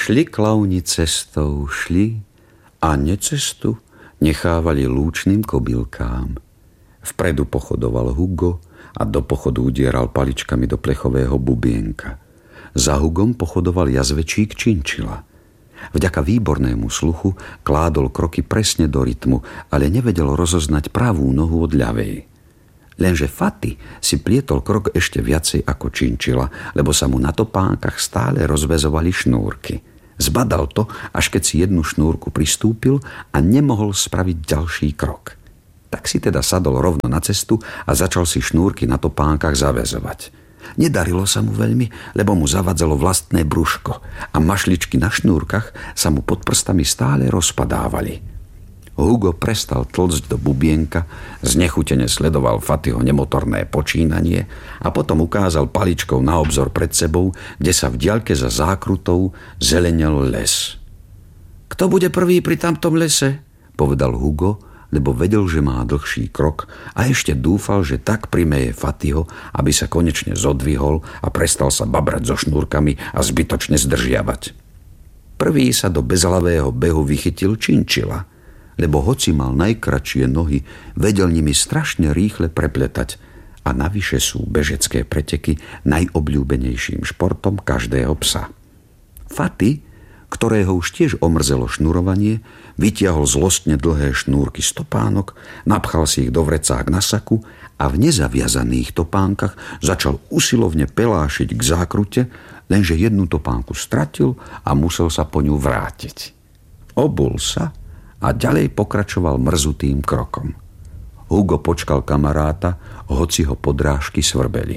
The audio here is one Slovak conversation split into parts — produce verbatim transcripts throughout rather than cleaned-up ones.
Šli klauni cestou, šli a necestu nechávali lúčným kobylkám. Vpredu pochodoval Hugo a do pochodu udieral paličkami do plechového bubienka. Za Hugom pochodoval jazvečík Činčila. Vďaka výbornému sluchu kládol kroky presne do rytmu, ale nevedel rozoznať pravú nohu od ľavej. Lenže Fati si plietol krok ešte viacej ako Činčila, lebo sa mu na topánkach stále rozväzovali šnúrky. Zbadal to, až keď si jednu šnúrku pristúpil a nemohol spraviť ďalší krok. Tak si teda sadol rovno na cestu a začal si šnúrky na topánkach zaväzovať. Nedarilo sa mu veľmi, lebo mu zavadzalo vlastné brúško a mašličky na šnúrkach sa mu pod prstami stále rozpadávali. Hugo prestal tlcť do bubienka, znechutene sledoval Fatiho nemotorné počínanie a potom ukázal paličkou na obzor pred sebou, kde sa v diaľke za zákrutou zelenel les. Kto bude prvý pri tamtom lese? Povedal Hugo, lebo vedel, že má dlhší krok a ešte dúfal, že tak primeje Fatiho, aby sa konečne zodvihol a prestal sa babrať so šnúrkami a zbytočne zdržiavať. Prvý sa do bezhlavého behu vychytil Činčila, lebo hoci mal najkratšie nohy, vedel nimi strašne rýchle prepletať a navyše sú bežecké preteky najobľúbenejším športom každého psa. Fati, ktorého už tiež omrzelo šnurovanie, vytiahol zlostne dlhé šnúrky z topánok, napchal si ich do vrecák na saku a v nezaviazaných topánkach začal usilovne pelášiť k zákrute, lenže jednu topánku stratil a musel sa po ňu vrátiť. Obul sa a ďalej pokračoval mrzutým krokom. Hugo počkal kamaráta, hoci ho podrážky svrbeli.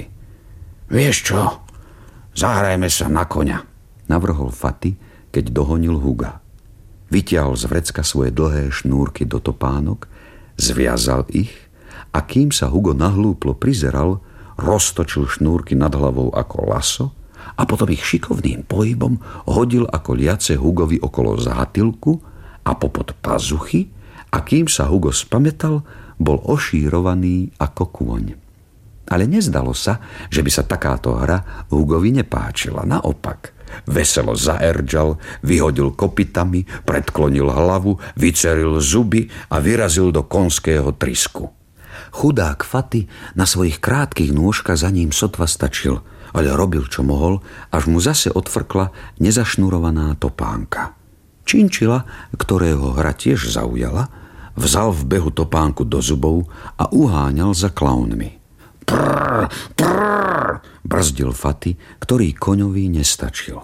Vieš čo? Zahrajme sa na koňa, navrhol Fati, keď dohonil Huga. Vytiahol z vrecka svoje dlhé šnúrky do topánok, zviazal ich a kým sa Hugo nahlúplo prizeral, roztočil šnúrky nad hlavou ako laso a potom ich šikovným pohybom hodil ako liace Hugovi okolo zátilku a popod pazuchy a kým sa Hugo spamätal, bol ošírovaný ako kôň. Ale nezdalo sa, že by sa takáto hra Hugovi nepáčila. Naopak, veselo zaerdžal, vyhodil kopytami, predklonil hlavu, vyceril zuby a vyrazil do konského trysku. Chudák Fati na svojich krátkych nôžkach za ním sotva stačil, ale robil, čo mohol, až mu zase odfrkla nezašnurovaná topánka. Činčila, ktorého hra tiež zaujala, vzal v behu topánku do zubov a uháňal za klaunmi. Prrr, prrr, brzdil Fati, ktorý koňovi nestačil.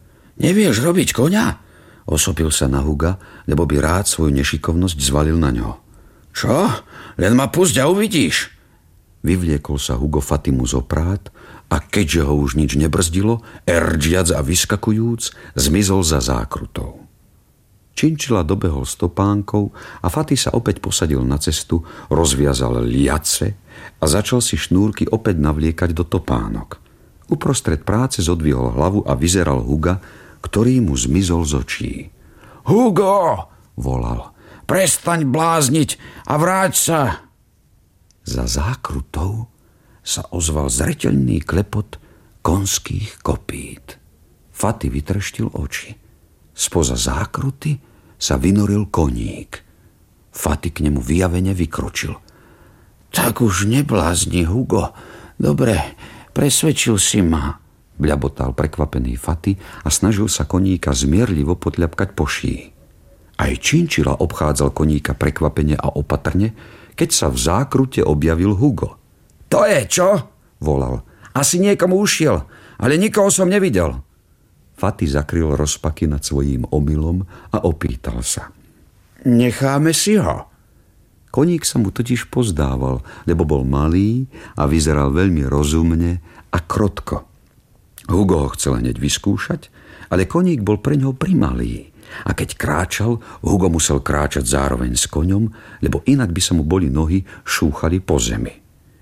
Nevieš robiť koňa? Osopil sa na Huga, lebo by rád svoju nešikovnosť zvalil na ňo. Čo? Len ma pusť a uvidíš. Vyvliekol sa Hugo Fatimu zoprát a keďže ho už nič nebrzdilo, erdžiac a vyskakujúc, zmizol za zákrutou. Činčila dobehol s topánkou a Fati sa opäť posadil na cestu, rozviazal liace a začal si šnúrky opäť navliekať do topánok. Uprostred práce zodvihol hlavu a vyzeral Huga, ktorý mu zmizol z očí. Hugo! Volal. Prestaň blázniť a vráť sa! Za zákrutou sa ozval zreteľný klepot konských kopít. Fati vytreštil oči. Spoza zákruty sa vynoril koník. Fati k nemu vyjavene vykročil. Tak už neblázni, Hugo. Dobre, presvedčil si ma, bľabotal prekvapený Fati a snažil sa koníka zmierlivo podľapkať po šíji. Aj Činčila obchádzal koníka prekvapene a opatrne, keď sa v zákrute objavil Hugo. To je čo? Volal. Asi niekomu ušiel, ale nikoho som nevidel. Fati zakryl rozpaky nad svojím omylom a opýtal sa. Necháme si ho? Koník sa mu totiž pozdával, lebo bol malý a vyzeral veľmi rozumne a krotko. Hugo ho chcel hneď vyskúšať, ale koník bol pre ňoho primalý. A keď kráčal, Hugo musel kráčať zároveň s koňom, lebo inak by sa mu boli nohy šúchali po zemi.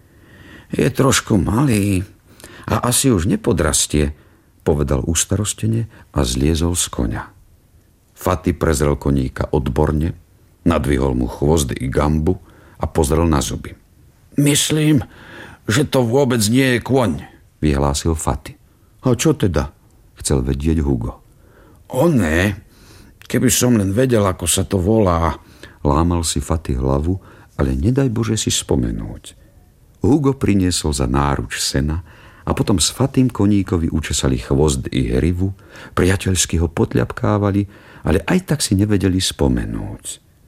Je trošku malý a asi už nepodrastie, povedal ustarostene a zliezol z koňa. Fati prezrel koníka odborne, nadvihol mu chvost i gambu a pozrel na zuby. Myslím, že to vôbec nie je kôň, vyhlásil Fati. A čo teda? Chcel vedieť Hugo. Oné, keby som len vedel, ako sa to volá. Lámal si Fati hlavu, ale nedaj Bože si spomenúť. Hugo priniesol za náruč sena a potom s Fatim koníkovi učesali chvost i hrivu, priateľsky ho potľapkávali, ale aj tak si nevedeli spomenúť.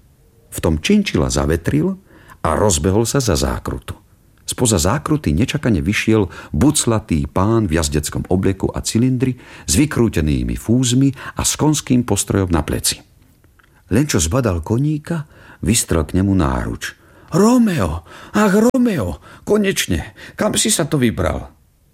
V tom Činčila zavetril a rozbehol sa za zákrutu. Spoza zákruty nečakane vyšiel buclatý pán v jazdeckom obleku a cylindri s vykrútenými fúzmi a s konským postrojom na pleci. Len čo zbadal koníka, vystrel k nemu náruč. Romeo, ach Romeo, konečne, kam si sa to vybral?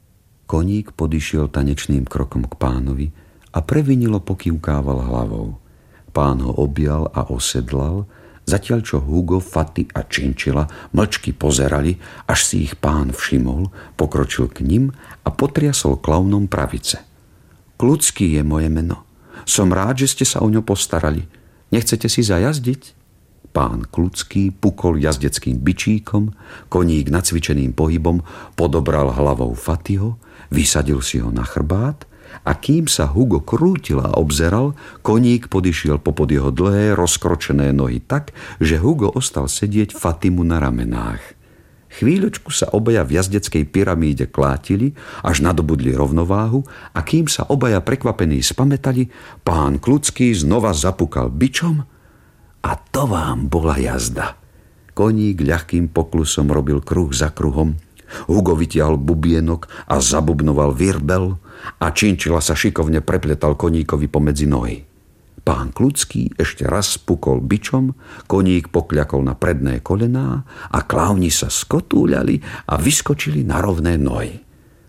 Koník podišiel tanečným krokom k pánovi a previnilo pokývkával hlavou. Pán ho objal a osedlal, zatiaľ čo Hugo, Fati a Činčila mlčky pozerali, až si ich pán všimol, pokročil k nim a potriasol klaunom pravice. Klucký je moje meno. Som rád, že ste sa o ňo postarali. Nechcete si zajazdiť? Pán Klucký pukol jazdeckým bičíkom, koník nacvičeným pohybom podobral hlavou Fatiho, vysadil si ho na chrbát a kým sa Hugo krútil a obzeral, koník podišiel popod jeho dlhé, rozkročené nohy tak, že Hugo ostal sedieť Fatimu na ramenách. Chvíľočku sa obaja v jazdeckej pyramíde klátili, až nadobudli rovnováhu a kým sa obaja prekvapení spamätali, pán Klucký znova zapukal bičom a to vám bola jazda. Koník ľahkým poklusom robil kruh za kruhom, Hugo vytiahol bubienok a zabubnoval virbel a Činčila sa šikovne prepletal koníkovi pomedzi nohy. Pán Klucký ešte raz pukol bičom, koník pokľakol na predné kolená a klauni sa skotúľali a vyskočili na rovné nohy.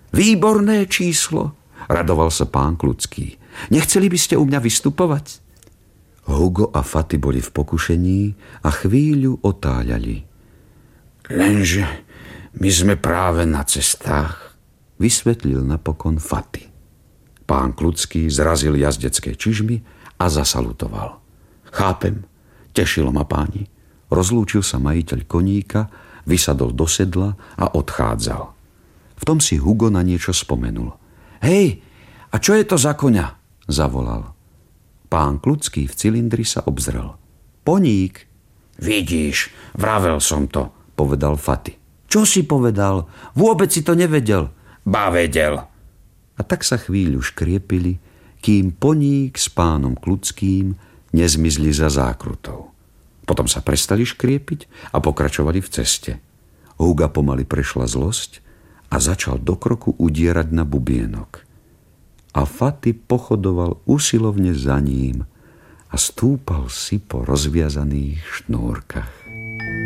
Výborné číslo, radoval sa pán Klucký. Nechceli by ste u mňa vystupovať? Hugo a Fati boli v pokušení a chvíľu otáľali. Lenže my sme práve na cestách, vysvetlil napokon Fati. Pán Klucký zrazil jazdecké čižmy a zasalutoval. Chápem, tešilo ma páni. Rozlúčil sa majiteľ koníka, vysadol do sedla a odchádzal. V tom si Hugo na niečo spomenul. Hej, a čo je to za koňa? Zavolal. Pán Klucký v cylindri sa obzrel. Poník. Vidíš, vravel som to, povedal Fati. Čo si povedal? Vôbec si to nevedel. Ba vedel. A tak sa chvíľu škriepili, kým Poník s pánom Kluckým nezmizli za zákrutou. Potom sa prestali škriepiť a pokračovali v ceste. Huga pomaly prešla zlosť a začal do kroku udierať na bubienok. A Fati pochodoval usilovne za ním a stúpal si po rozviazaných šnúrkach.